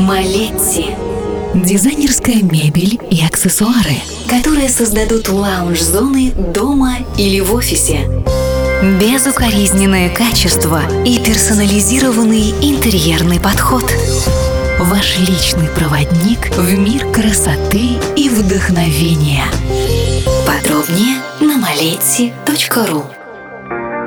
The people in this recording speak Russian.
Малетти. Дизайнерская мебель и аксессуары, которые создадут лаунж-зоны дома или в офисе. Безукоризненное качество и персонализированный интерьерный подход. Ваш личный проводник в мир красоты и вдохновения. Подробнее на maletti.ru.